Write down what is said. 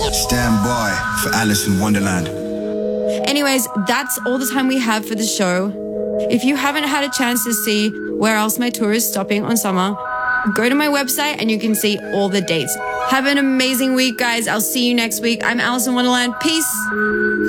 Stand by for Alice in Wonderland. Anyways, that's all the time we have for the show. If you haven't had a chance to see where else my tour is stopping on summer, go to my website and you can see all the dates. Have an amazing week, guys. I'll see you next week. I'm Alice in Wonderland. Peace.